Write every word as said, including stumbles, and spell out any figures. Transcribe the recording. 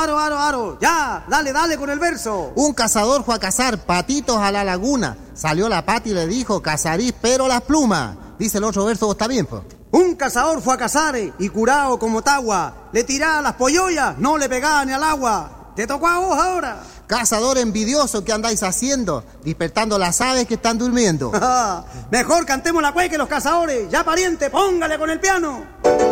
aro, aro, aro. Ya, dale, dale con el verso. Un cazador fue a cazar patitos a la laguna. Salió la pata y le dijo, cazarís pero las plumas. Dice el otro verso, ¿está bien, pues? Un cazador fue a cazar y curado como tagua. Le tiraba las pollollas, no le pegaba ni al agua. Te tocó a vos ahora. Cazador envidioso, ¿qué andáis haciendo? Despertando las aves que están durmiendo. Mejor cantemos la cueca que los cazadores. Ya, pariente, póngale con el piano.